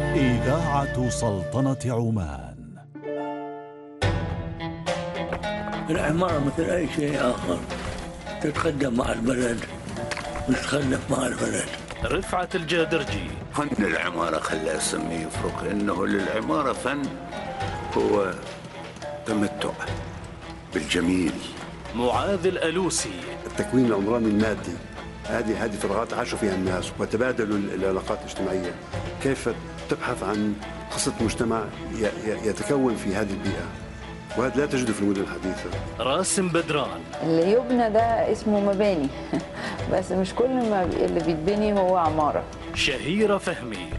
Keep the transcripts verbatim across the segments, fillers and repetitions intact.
إذاعة سلطنة عمان. العمارة مثل أي شيء آخر، تتقدم مع البلد وتتخلف مع البلد. رفعت الجادرجي. فن العمارة خلى اسمي يفرق، إنه للعمارة فن هو تمتع بالجميل. معاذ الألوسي. التكوين العمراني المادي، هذه هذه فراغات عاشوا فيها الناس وتبادلوا العلاقات الاجتماعية. كيف تبحث عن قصة مجتمع يتكون في هذه البيئة، وهذا لا تجده في المدن الحديثة. راسم بدران. اللي يبنى ده اسمه مباني بس مش كل ما اللي بيتبني هو عمارة. شهيرة فهمي.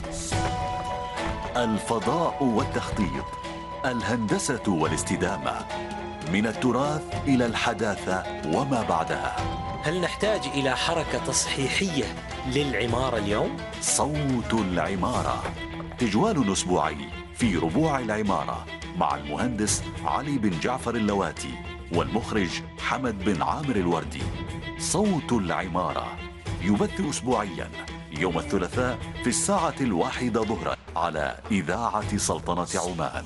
الفضاء والتخطيط، الهندسة والاستدامة، من التراث إلى الحداثة وما بعدها. هل نحتاج إلى حركة تصحيحية للعمارة اليوم؟ صوت العمارة، تجوال أسبوعي في ربوع العمارة مع المهندس علي بن جعفر اللواتي والمخرج حمد بن عامر الوردي. صوت العمارة يبث أسبوعيا يوم الثلاثاء في الساعة الواحدة ظهرا على إذاعة سلطنة عمان.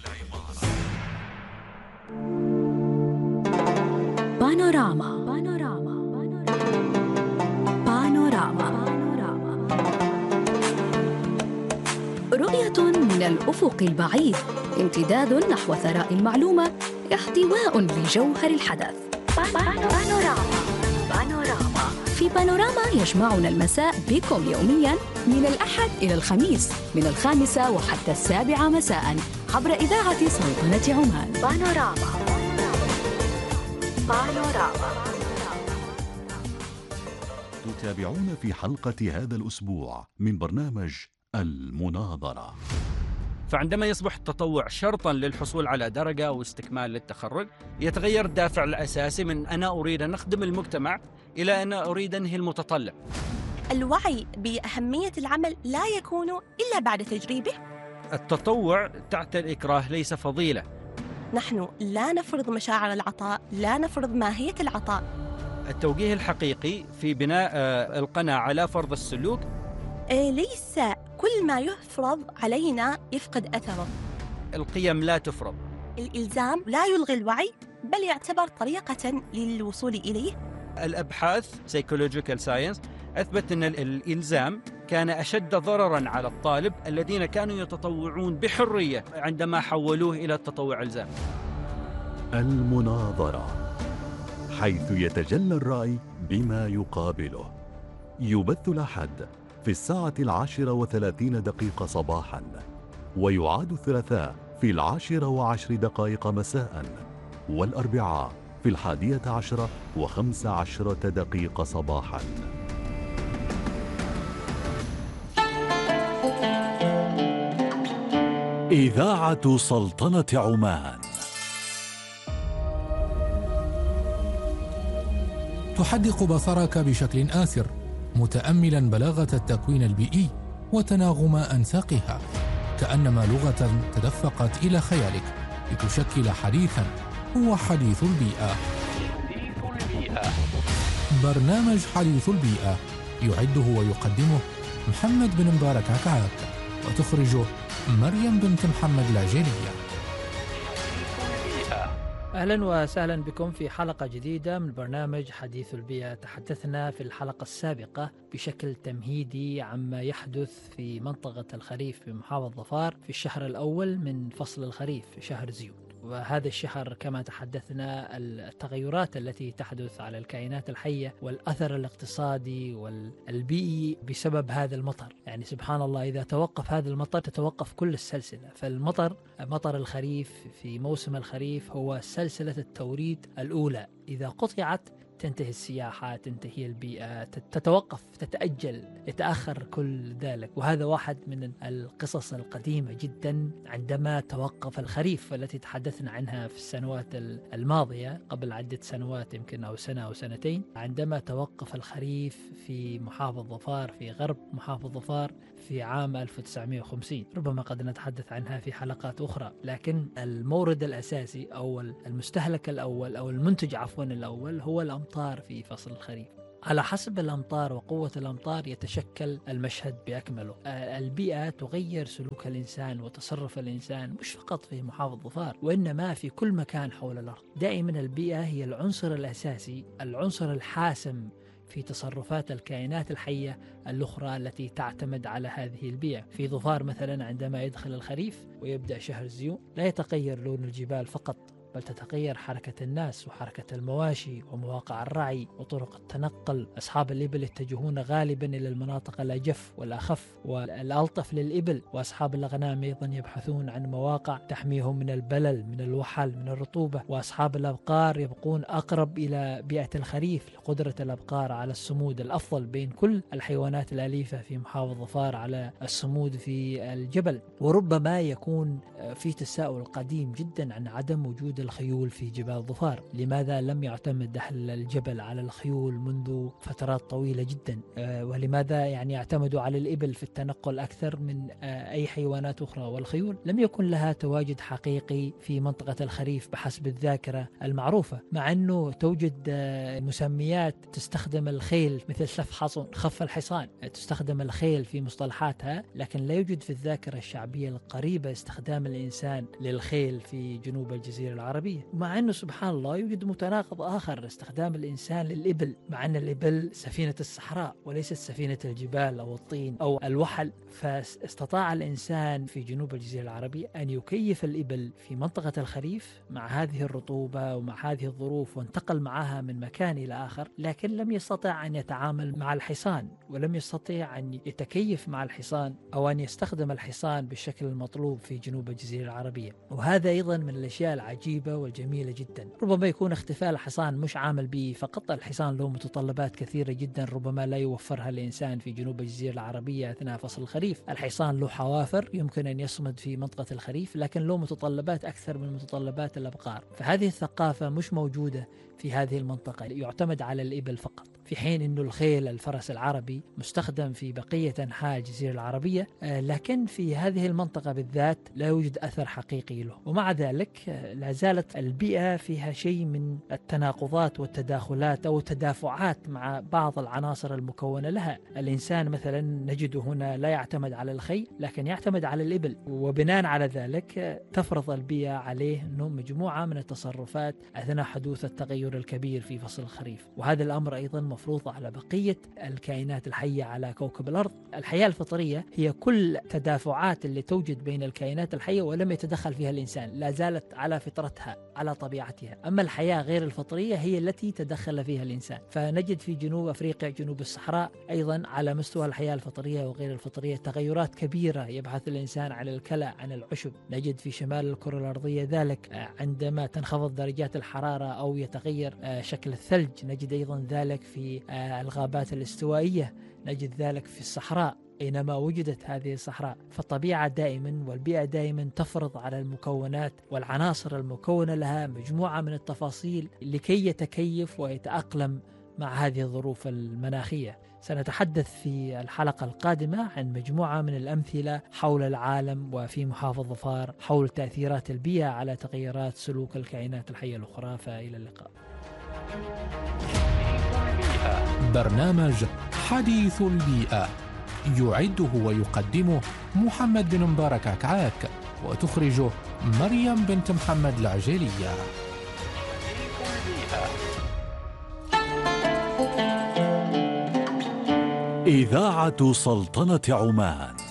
بانوراما. بانوراما. بانوراما. رؤية من الأفق البعيد، امتداد نحو ثراء المعلومة، احتواء لجوهر الحدث. بانوراما. بانوراما. في بانوراما يجمعنا المساء بكم يومياً من الأحد إلى الخميس من الخامسة وحتى السابعة مساءً عبر إذاعة سلطنة عمان. بانوراما. بانوراما. تتابعون في حلقة هذا الأسبوع من برنامج المناظرة. فعندما يصبح التطوع شرطاً للحصول على درجة أو استكمال للتخرج، يتغير الدافع الأساسي من أنا أريد أن أخدم المجتمع إلى أنا أريد أنهي المتطلب. الوعي بأهمية العمل لا يكون إلا بعد تجريبه. التطوع تحت الإكراه ليس فضيلة. نحن لا نفرض مشاعر العطاء، لا نفرض ماهية العطاء. التوجيه الحقيقي في بناء القناعة لا فرض السلوك. ليس كل ما يفرض علينا يفقد أثره. القيم لا تفرض. الإلزام لا يلغي الوعي، بل يعتبر طريقة للوصول إليه. الأبحاث psychological science أثبت أن الإلزام كان أشد ضرراً على الطالب الذين كانوا يتطوعون بحرية عندما حولوه إلى التطوع إلزام. المناظرة، حيث يتجلى الرأي بما يقابله. يبث الأحد في الساعة العاشرة وثلاثين دقيقة صباحاً، ويعاد الثلاثاء في العاشرة وعشر دقائق مساءً، والأربعاء في الحادية عشرة وخمس عشرة دقيقة صباحاً. إذاعة سلطنة عمان تحدق بصرك بشكل آسر، متأملا بلاغة التكوين البيئي وتناغم أنساقها، كأنما لغة تدفقت إلى خيالك لتشكل حديثا هو حديث البيئة. برنامج حديث البيئة يعده ويقدمه محمد بن مبارك عكعاك، وتخرجه مريم بنت محمد العجيلية. أهلا وسهلا بكم في حلقة جديدة من برنامج حديث البيئة. تحدثنا في الحلقة السابقة بشكل تمهيدي عما يحدث في منطقة الخريف في محافظة ظفار في الشهر الأول من فصل الخريف في شهر زيون. وهذا الشهر كما تحدثنا التغيرات التي تحدث على الكائنات الحية والأثر الاقتصادي والبيئي بسبب هذا المطر. يعني سبحان الله، إذا توقف هذا المطر تتوقف كل السلسلة. فالمطر مطر الخريف في موسم الخريف هو سلسلة التوريد الأولى، إذا قطعت تنتهي السياحة، تنتهي البيئة، تتوقف، تتأجل، يتأخر كل ذلك. وهذا واحد من القصص القديمة جدا عندما توقف الخريف التي تحدثنا عنها في السنوات الماضية قبل عدة سنوات يمكن أو سنة أو سنتين. عندما توقف الخريف في محافظة ظفار في غرب محافظة ظفار في عام ألف وتسعمائة وخمسين، ربما قد نتحدث عنها في حلقات أخرى. لكن المورد الأساسي أو المستهلك الأول أو المنتج عفوا الأول هو الأمطار في فصل الخريف. على حسب الأمطار وقوة الأمطار يتشكل المشهد بأكمله. البيئة تغير سلوك الإنسان وتصرف الإنسان مش فقط في محافظة ظفار وإنما في كل مكان حول الأرض. دائما البيئة هي العنصر الأساسي، العنصر الحاسم في تصرفات الكائنات الحية الأخرى التي تعتمد على هذه البيئة. في ظفار مثلا عندما يدخل الخريف ويبدأ شهر الزيون لا يتغير لون الجبال فقط، بل تتغير حركة الناس وحركة المواشي ومواقع الرعي وطرق التنقل. أصحاب الإبل يتجهون غالبا إلى المناطق الأجف والأخف والألطف للإبل، وأصحاب الأغنام أيضا يبحثون عن مواقع تحميهم من البلل، من الوحل، من الرطوبة. وأصحاب الأبقار يبقون أقرب إلى بيئة الخريف لقدرة الأبقار على الصمود الأفضل بين كل الحيوانات الأليفة في محافظة ظفار على الصمود في الجبل. وربما يكون في تساؤل قديم جدا عن عدم وجود الخيول في جبال ظفار. لماذا لم يعتمد أهل الجبل على الخيول منذ فترات طويلة جدا؟ ولماذا يعني يعتمدوا على الإبل في التنقل أكثر من أي حيوانات أخرى؟ والخيول لم يكن لها تواجد حقيقي في منطقة الخريف بحسب الذاكرة المعروفة، مع أنه توجد مسميات تستخدم الخيل مثل سف حصن، خف الحصان، تستخدم الخيل في مصطلحاتها، لكن لا يوجد في الذاكرة الشعبية القريبة استخدام الإنسان للخيل في جنوب الجزيرة العربية. مع أنه سبحان الله يوجد متناقض آخر، استخدام الإنسان للإبل، مع أن الإبل سفينة الصحراء وليست سفينة الجبال أو الطين أو الوحل. فاستطاع الإنسان في جنوب الجزيرة العربية أن يكيف الإبل في منطقة الخريف مع هذه الرطوبة ومع هذه الظروف، وانتقل معها من مكان إلى آخر، لكن لم يستطع أن يتعامل مع الحصان، ولم يستطيع أن يتكيف مع الحصان أو أن يستخدم الحصان بالشكل المطلوب في جنوب الجزيرة العربية. وهذا أيضا من الأشياء العجيبة والجميلة جدا. ربما يكون اختفاء الحصان مش عامل به فقط، الحصان له متطلبات كثيرة جدا ربما لا يوفرها الإنسان في جنوب الجزيرة العربية أثناء فصل الخريف. الحصان له حوافر يمكن أن يصمد في منطقة الخريف، لكن له متطلبات أكثر من متطلبات الأبقار. فهذه الثقافة مش موجودة في هذه المنطقة، يعتمد على الإبل فقط، في حين أنه الخيل الفرس العربي مستخدم في بقية أنحاء الجزيرة العربية، لكن في هذه المنطقة بالذات لا يوجد أثر حقيقي له. ومع ذلك لا زالت البيئة فيها شيء من التناقضات والتداخلات أو التدافعات مع بعض العناصر المكونة لها. الإنسان مثلا نجد هنا لا يعتمد على الخيل لكن يعتمد على الإبل، وبناء على ذلك تفرض البيئة عليه أنه مجموعة من التصرفات أثناء حدوث التغير الكبير في فصل الخريف. وهذا الأمر أيضا مفروض على بقية الكائنات الحية على كوكب الأرض. الحياة الفطرية هي كل تدافعات اللي توجد بين الكائنات الحية ولم يتدخل فيها الإنسان، لا زالت على فطرتها على طبيعتها. أما الحياة غير الفطرية هي التي تدخل فيها الإنسان. فنجد في جنوب أفريقيا، جنوب الصحراء، أيضا على مستوى الحياة الفطرية وغير الفطرية تغيرات كبيرة يبحث الإنسان عن الكلى، عن العشب. نجد في شمال الكرة الأرضية ذلك عندما تنخفض درجات الحرارة أو يتغير شكل الثلج. نجد أيضا ذلك في الغابات الاستوائية، نجد ذلك في الصحراء أينما وجدت هذه الصحراء. فالطبيعة دائما والبيئة دائما تفرض على المكونات والعناصر المكونة لها مجموعة من التفاصيل لكي يتكيف ويتأقلم مع هذه الظروف المناخية. سنتحدث في الحلقة القادمة عن مجموعة من الأمثلة حول العالم وفي محافظة ظفار حول تأثيرات البيئة على تغيرات سلوك الكائنات الحية الأخرى. فإلى اللقاء. برنامج حديث البيئة يعده ويقدمه محمد بن مبارك عكعاك، وتخرجه مريم بنت محمد العجيلية. إذاعة سلطنة عمان.